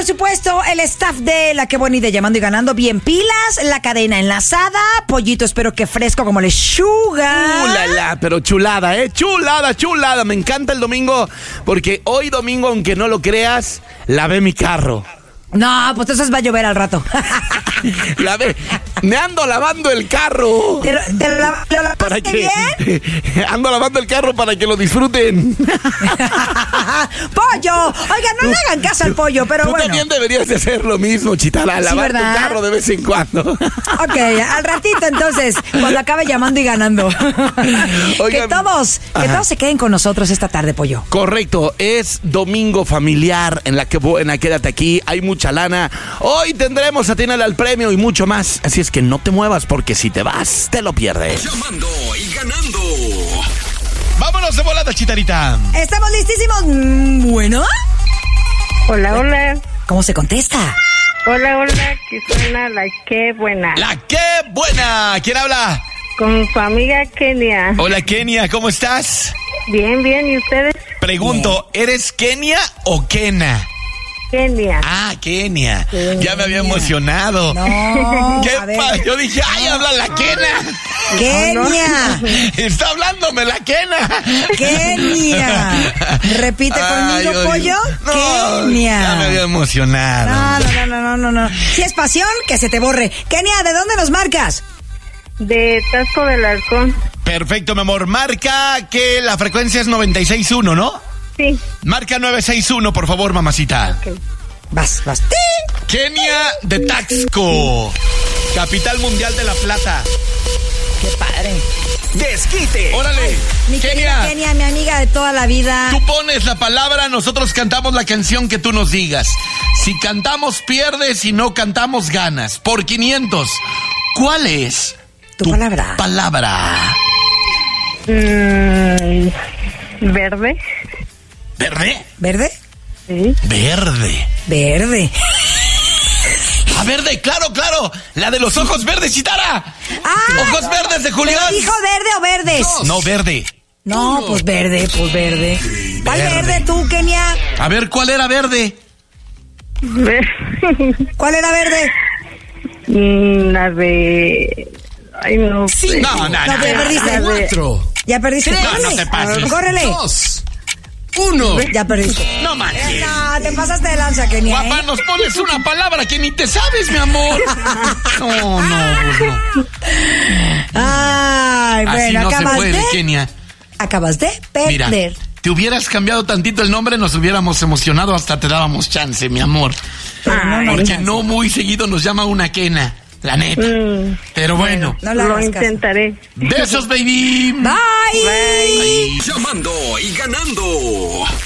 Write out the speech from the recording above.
por supuesto, el staff de La Qué Buena Idea, llamando y ganando bien pilas, la cadena enlazada, pollito, espero que fresco como lechuga. ¡Ulala! Pero chulada, chulada, chulada. Me encanta el domingo, porque hoy domingo, aunque no lo creas, lavé mi carro. No, pues entonces va a llover al rato. Me ando lavando el carro. ¿Te lo lavaste ¿Para qué? bien? Ando lavando el carro para que lo disfruten. ¡Pollo! Oigan, no le hagan caso al pollo, pero Tú bueno. también deberías de hacer lo mismo, Chitara, lavar tu carro de vez en cuando. Ok, al ratito entonces, cuando acabe llamando y ganando. Oigan, que todos se queden con nosotros esta tarde, pollo. Correcto, es domingo familiar en La Qué Buena, quédate aquí, hay mucha lana. Hoy tendremos a Atínale al Premio y mucho más, así es que no te muevas porque si te vas, te lo pierdes. Llamando y ganando. Vámonos de volada, Chitarita. ¿Estamos listísimos? Bueno. Hola, hola. ¿Cómo se contesta? Hola, hola, que suena La Qué Buena. La Qué Buena, ¿quién habla? Con su amiga Kenia. Hola, Kenia, ¿cómo estás? Bien, bien, ¿y ustedes? Pregunto, ¿eres Kenia o Kena? Kenia. Ah, Kenia. Ya me había emocionado. No, ¿Qué a ver. Yo dije, ¡ay, habla la Kena! Kenia. Está hablándome la Kena. Kenia. Repite conmigo, Ay, pollo. no, Kenia. Ya me había emocionado. No. Si es pasión, que se te borre. Kenia, ¿de dónde nos marcas? De Tasco del Halcón. Perfecto, mi amor. Marca que la frecuencia es 96.1, ¿no? Sí. Marca 961, por favor, mamacita. Okay. Vas. Kenia de Taxco, capital mundial de la plata. Qué padre. Desquite. Órale, Mi querida Kenia, mi amiga de toda la vida. Tú pones la palabra, nosotros cantamos la canción que tú nos digas. Si cantamos, pierdes, si no cantamos, ganas. Por 500. ¿Cuál es tu palabra? Verde. ¿Verde? ¿Verde? Sí. Verde. Ah, verde, claro. La de los ojos verdes, Chitara. Ojos verdes de Julián. ¿Dijo verde o verdes? No, verde. No, pues verde. ¿Cuál verde tú, Kenia? A ver, ¿cuál era verde? ¿Cuál era verde? La de... Ay, no sé. No, ya perdiste. 4. Ya perdiste. No te pases. Córrele. 2. 1. Ya perdiste. No manches. No, te pasaste de lanza, Kenia. Papá, nos pones una palabra que ni te sabes, mi amor. No. Ay, Así bueno, no se acabas puede, de... Kenia. Acabas de Mira, perder. te hubieras cambiado tantito el nombre, nos hubiéramos emocionado, hasta te dábamos chance, mi amor. Porque no muy seguido nos llama una Kena, la neta. Pero bueno. No le Lo hagas caso. intentaré. Besos, baby. Bye. Llamando y ganando.